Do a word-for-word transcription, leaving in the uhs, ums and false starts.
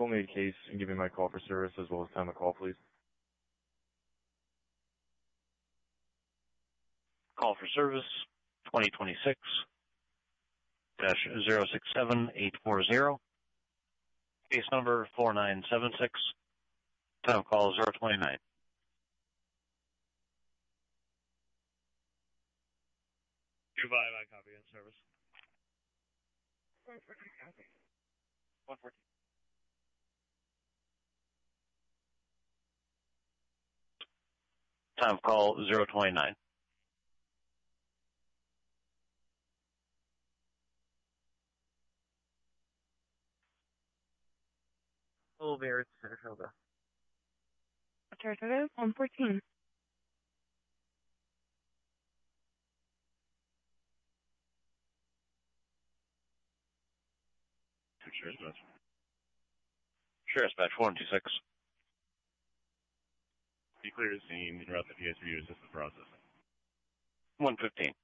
pull me a case and give me my call for service as well as time of call, please? Call for service twenty twenty-six dash zero six seven eight four zero. Case number four nine seven six. Time of call zero twenty-nine. Goodbye, my copy in service. one fourteen copy. one fourteen. Time of call zero twenty-nine. Hello there, it's Saratoga. Saratoga, one fourteen. Sheriff's Dispatch. Sheriff's Dispatch one two six. Be clear to scene, interrupt the P S V to assist the processing. one fifteen.